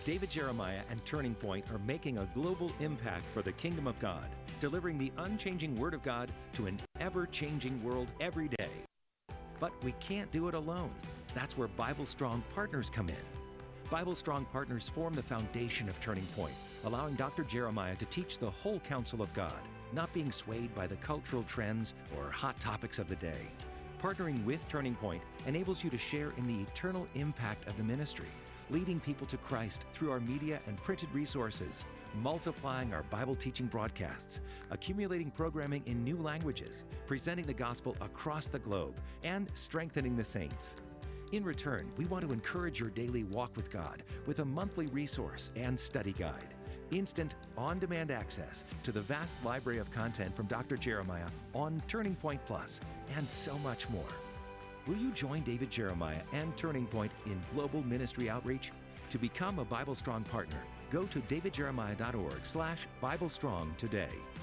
David Jeremiah and Turning Point are making a global impact for the kingdom of God, delivering the unchanging Word of God to an ever-changing world every day. But we can't do it alone. That's where Bible Strong Partners come in. Bible Strong Partners form the foundation of Turning Point, allowing Dr. Jeremiah to teach the whole counsel of God, not being swayed by the cultural trends or hot topics of the day. Partnering with Turning Point enables you to share in the eternal impact of the ministry, leading people to Christ through our media and printed resources, multiplying our Bible teaching broadcasts, accumulating programming in new languages, presenting the gospel across the globe, and strengthening the saints. In return, we want to encourage your daily walk with God with a monthly resource and study guide, instant, on-demand access to the vast library of content from Dr. Jeremiah on Turning Point Plus, and so much more. Will you join David Jeremiah and Turning Point in global ministry outreach? To become a Bible Strong partner, go to davidjeremiah.org/BibleStrong today.